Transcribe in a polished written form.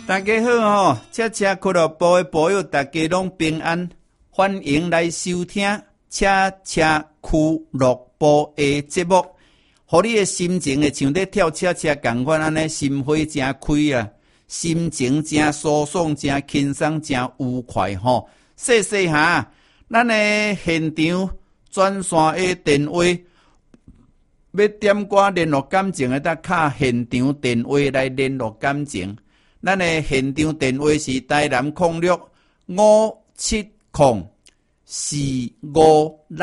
大家好吼，车车俱乐部的朋友，大家拢平安，欢迎来收听车车俱乐部的节目。互你的心情会像咧跳车车共款安尼，心花真开啊，心情真舒爽，真轻松，真愉快吼。细细下，咱的现场转线的电话，要点歌联络感情的，得敲现场电话来联络感情。咱的现场电话是台南06570456。